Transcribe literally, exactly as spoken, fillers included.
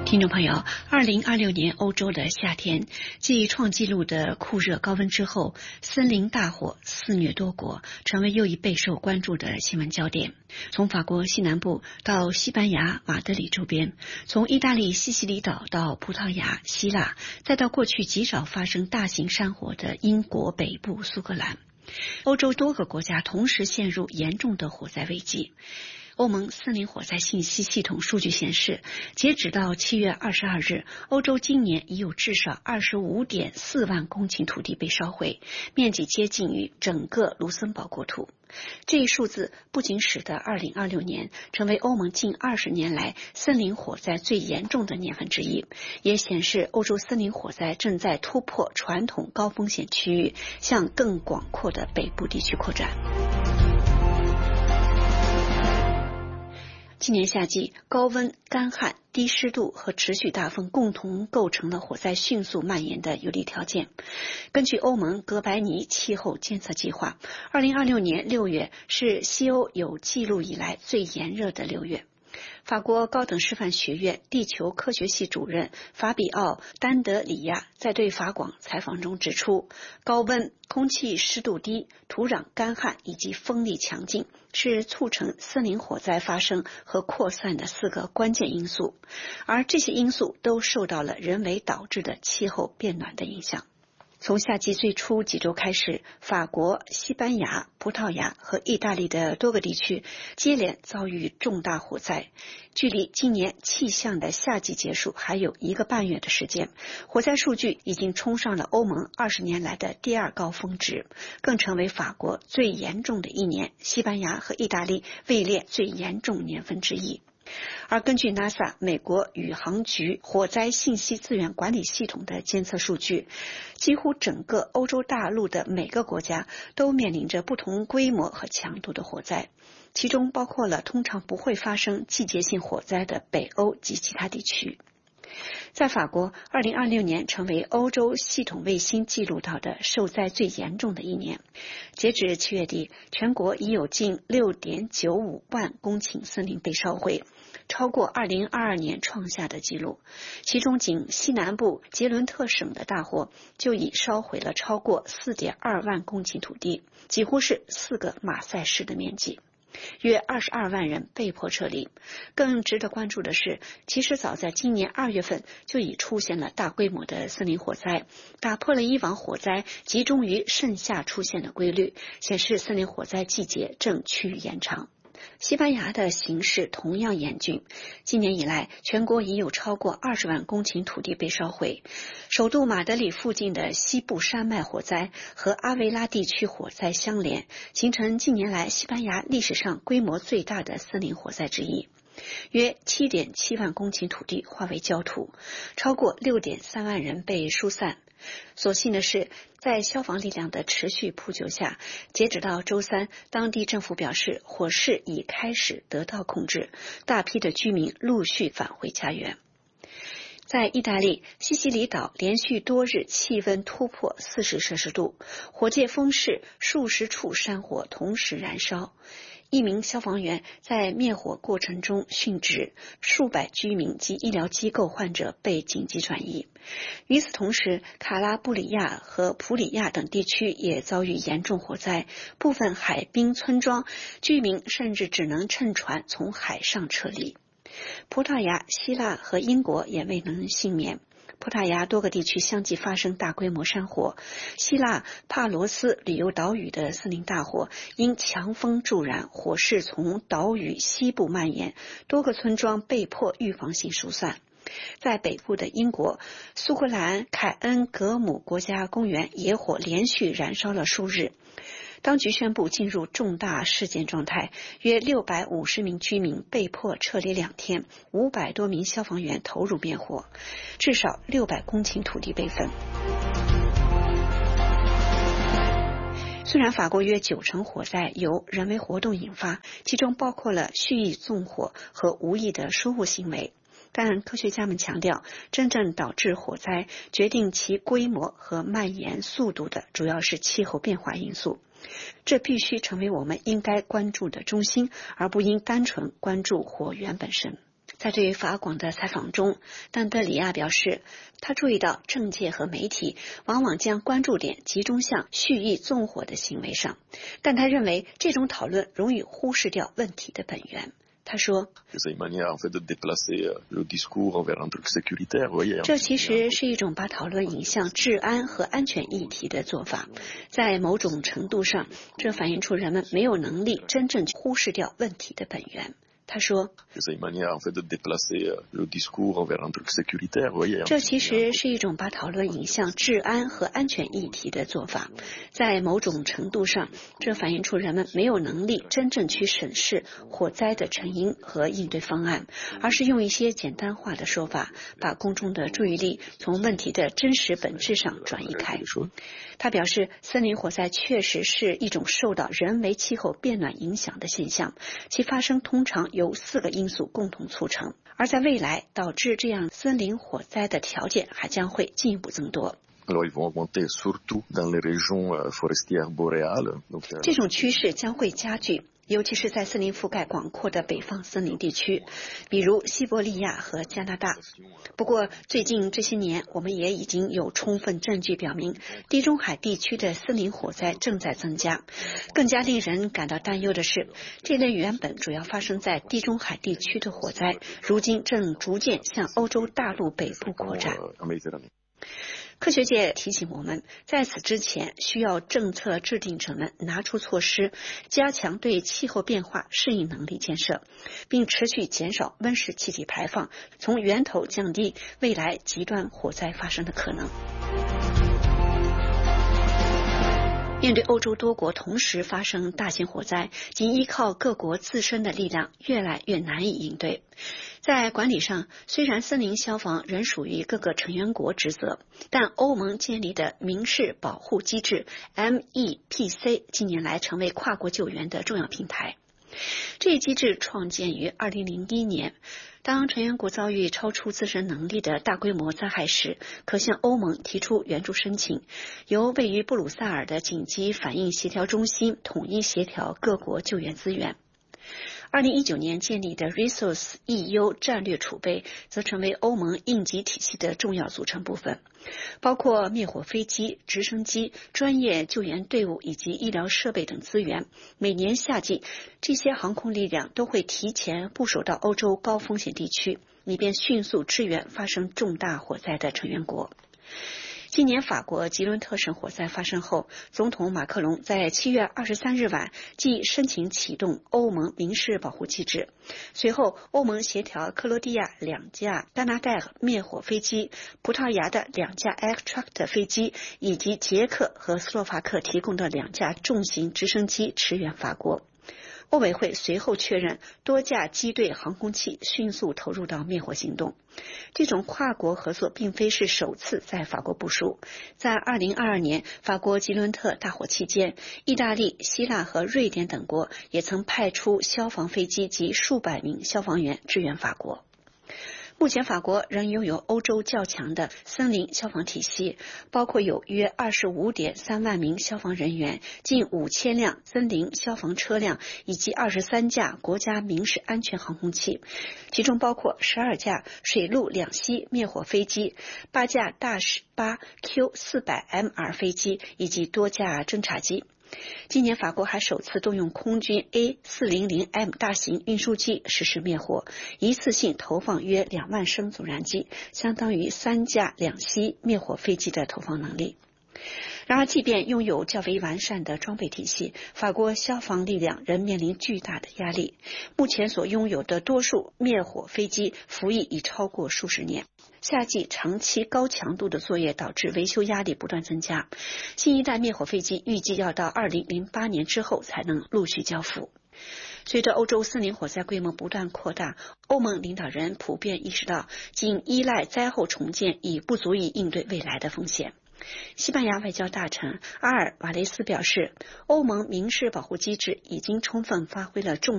听众朋友，二零二六年欧洲的夏天，继创纪录的酷热高温之后，森林大火肆虐多国，成为又一备受关注的新闻焦点。从法国西南部到西班牙马德里周边，从意大利西西里岛到葡萄牙、希腊，再到过去极少发生大型山火的英国北部苏格兰，欧洲多个国家同时陷入严重的火灾危机。欧盟森林火灾信息系统数据显示，截止到七月二十二日，欧洲今年已有至少 二十五点四万公顷土地被烧毁，面积接近于整个卢森堡国土。这一数字不仅使得二零二六年成为欧盟近二十年来森林火灾最严重的年份之一，也显示欧洲森林火灾正在突破传统高风险区域，向更广阔的北部地区扩展。今年夏季，高温、干旱、低湿度和持续大风共同构成了火灾迅速蔓延的有利条件。根据欧盟格白尼气候监测计划，二零二六年六月是西欧有记录以来最炎热的六月。法国高等师范学院地球科学系主任法比奥·丹德里亚在对法广采访中指出，高温、空气湿度低、土壤干旱以及风力强劲是促成森林火灾发生和扩散的四个关键因素，而这些因素都受到了人为导致的气候变暖的影响。从夏季最初几周开始，法国、西班牙、葡萄牙和意大利的多个地区接连遭遇重大火灾。距离今年气象的夏季结束还有一个半月的时间，火灾数据已经冲上了欧盟二十年来的第二高峰值，更成为法国最严重的一年，西班牙和意大利位列最严重年份之一。而根据 NASA 美国宇航局火灾信息资源管理系统的监测数据，几乎整个欧洲大陆的每个国家都面临着不同规模和强度的火灾，其中包括了通常不会发生季节性火灾的北欧及其他地区。在法国，二零二六年成为欧洲系统卫星记录到的受灾最严重的一年。截至七月底，全国已有近 六点九五万公顷森林被烧毁，超过二零二二年创下的纪录。其中仅西南部杰伦特省的大火就已烧毁了超过 四点二万公顷土地，几乎是四个马赛市的面积。约二十二万人被迫撤离。更值得关注的是，其实早在今年二月份就已出现了大规模的森林火灾，打破了以往火灾集中于盛夏出现的规律，显示森林火灾季节正趋于延长。西班牙的形势同样严峻，今年以来全国已有超过二十万公顷土地被烧毁。首都马德里附近的西部山脉火灾和阿维拉地区火灾相连，形成近年来西班牙历史上规模最大的森林火灾之一。约 七点七万公顷土地化为焦土，超过 六点三万人被疏散。所幸的是，在消防力量的持续扑救下，截止到周三，当地政府表示火势已开始得到控制，大批的居民陆续返回家园。在意大利西西里岛，连续多日气温突破四十摄氏度，火借风势，数十处山火同时燃烧。一名消防员在灭火过程中殉职，数百居民及医疗机构患者被紧急转移。与此同时，卡拉布里亚和普里亚等地区也遭遇严重火灾，部分海滨村庄居民甚至只能乘船从海上撤离。葡萄牙、希腊和英国也未能幸免。葡萄牙多个地区相继发生大规模山火，希腊帕罗斯旅游岛屿的森林大火因强风助燃，火势从岛屿西部蔓延，多个村庄被迫预防性疏散。在北部的英国，苏格兰凯恩格姆国家公园野火连续燃烧了数日，当局宣布进入重大事件状态，约六百五十名居民被迫撤离两天，五百多名消防员投入灭火，至少六百公顷土地被焚。虽然法国约九成火灾由人为活动引发，其中包括了蓄意纵火和无意的疏忽行为，但科学家们强调，真正导致火灾、决定其规模和蔓延速度的主要是气候变化因素。这必须成为我们应该关注的中心，而不应单纯关注火源本身。 在对法广的采访中，丹德里亚表示，他注意到政界和媒体往往将关注点集中向蓄意纵火的行为上，但他认为这种讨论容易忽视掉问题的本源。他说，这其实是一种把讨论引向治安和安全议题的做法，在某种程度上，这反映出人们没有能力真正忽视掉问题的本源。他说，这其实是一种把讨论引向治安和安全议题的做法，在某种程度上，这反映出人们没有能力真正去审视火灾的成因和应对方案，而是用一些简单化的说法，把公众的注意力从问题的真实本质上转移开。他表示，森林火灾确实是一种受到人为气候变暖影响的现象，其发生通常由四个因素共同促成，而在未来导致这样森林火灾的条件还将会进一步增多。这种趋势将会加剧，尤其是在森林覆盖广阔的北方森林地区，比如西伯利亚和加拿大。不过最近这些年，我们也已经有充分证据表明，地中海地区的森林火灾正在增加。更加令人感到担忧的是，这类原本主要发生在地中海地区的火灾，如今正逐渐向欧洲大陆北部扩展。科学界提醒我们，在此之前需要政策制定者们拿出措施，加强对气候变化适应能力建设，并持续减少温室气体排放，从源头降低未来极端火灾发生的可能。面对欧洲多国同时发生大型火灾，仅依靠各国自身的力量越来越难以应对。在管理上，虽然森林消防仍属于各个成员国职责，但欧盟建立的民事保护机制 M E P C 近年来成为跨国救援的重要平台。这一机制创建于二零零一年，当成员国遭遇超出自身能力的大规模灾害时，可向欧盟提出援助申请，由位于布鲁塞尔的紧急反应协调中心统一协调各国救援资源。二零一九年建立的 Resource E U 战略储备则成为欧盟应急体系的重要组成部分，包括灭火飞机、直升机、专业救援队伍以及医疗设备等资源。每年夏季，这些航空力量都会提前部署到欧洲高风险地区，以便迅速支援发生重大火灾的成员国。今年法国吉伦特省火灾发生后，总统马克龙在七月二十三日晚即申请启动欧盟民事保护机制。随后，欧盟协调克罗地亚两架加拿大灭火飞机、葡萄牙的两架 Aircraft 飞机以及捷克和斯洛伐克提供的两架重型直升机驰援法国。欧委会随后确认，多架机队航空器迅速投入到灭火行动。这种跨国合作并非是首次在法国部署。在二零二二年法国吉伦特大火期间，意大利、希腊和瑞典等国也曾派出消防飞机及数百名消防员支援法国。目前法国仍拥有欧洲较强的森林消防体系，包括有约 二十五点三万名消防人员，近五千辆森林消防车辆以及二十三架国家民事安全航空器，其中包括十二架水陆两栖灭火飞机、八架大八 Q 四百 M R 飞机以及多架侦察机。今年法国还首次动用空军 A 四百 M 大型运输机实施灭火，一次性投放约两万升阻燃剂，相当于三架两栖灭火飞机的投放能力。然而，即便拥有较为完善的装备体系，法国消防力量仍面临巨大的压力。目前所拥有的多数灭火飞机服役已超过数十年。夏季长期高强度的作业导致维修压力不断增加。新一代灭火飞机预计要到二零零八年之后才能陆续交付。随着欧洲森林火灾规模不断扩大，欧盟领导人普遍意识到，仅依赖灾后重建已不足以应对未来的风险。西班牙外交大臣阿尔瓦雷斯表示，欧盟民事保护机制已经充分发挥了重